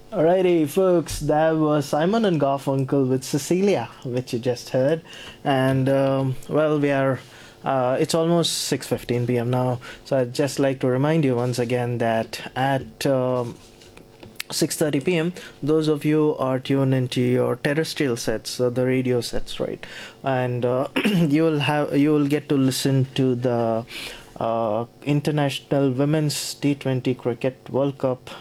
Alrighty, folks, that was Simon and Garfunkel with Cecilia, which you just heard. And, well, it's almost 6:15 p.m. now, so I'd just like to remind you once again that at 6:30 p.m. those of you are tuned into your terrestrial sets, the radio sets, right? And you will get to listen to the International Women's T20 Cricket World Cup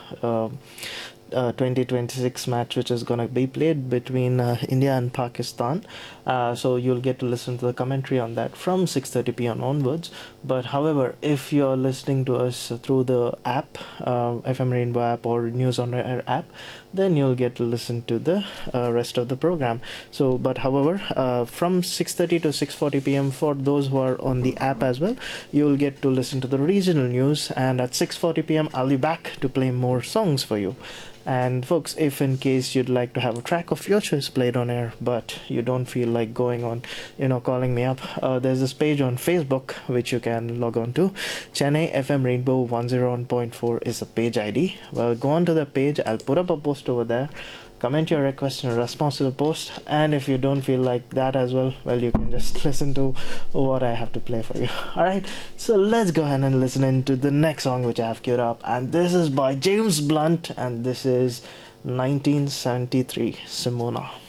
2026 match, which is going to be played between India and Pakistan. So you'll get to listen to the commentary on that from 6:30 p.m. onwards. But however, if you're listening to us through the app, FM Rainbow app or News on Air app, then you'll get to listen to the rest of the program. So, but however, from 6:30 to 6:40 p.m. for those who are on the app as well, you'll get to listen to the regional news. And at 6:40 p.m., I'll be back to play more songs for you. And folks, if in case you'd like to have a track of your choice played on air, but you don't feel like going on, calling me up, there's this page on Facebook which you can log on to. Chennai FM Rainbow 101.4 is the page ID. Well, go on to the page. I'll put up a post over there. Comment your request in response to the post, and if you don't feel like that as well, well, you can just listen to what I have to play for you. Alright, so let's go ahead and listen into the next song which I have queued up, and this is by James Blunt, and this is 1973 Simona.